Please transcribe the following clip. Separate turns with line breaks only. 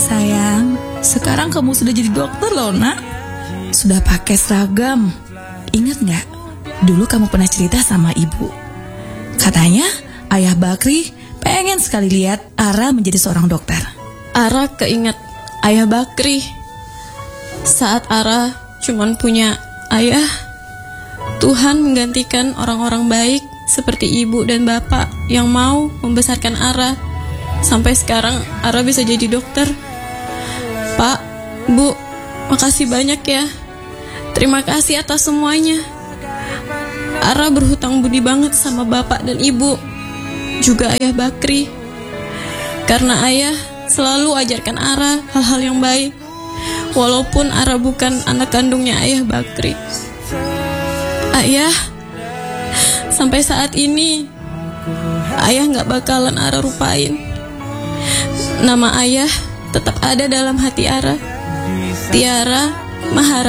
sayang, sekarang kamu sudah jadi dokter loh nak. Sudah pakai seragam. Ingat gak? Dulu kamu pernah cerita sama ibu. Katanya ayah Bakri pengen sekali lihat Ara menjadi seorang dokter.
Ara keinget ayah Bakri. Saat Ara cuman punya ayah, Tuhan menggantikan orang-orang baik seperti ibu dan bapak yang mau membesarkan Ara. Sampai sekarang Ara bisa jadi dokter. Pak, Bu, makasih banyak ya. Terima kasih atas semuanya. Ara berhutang budi banget sama bapak dan ibu, juga ayah Bakri. Karena ayah selalu ajarkan Ara hal-hal yang baik, walaupun Ara bukan anak kandungnya ayah Bakri. Ayah, sampai saat ini ayah gak bakalan Ara lupain. Nama ayah tetap ada dalam hati Ara, Tiara Maharani.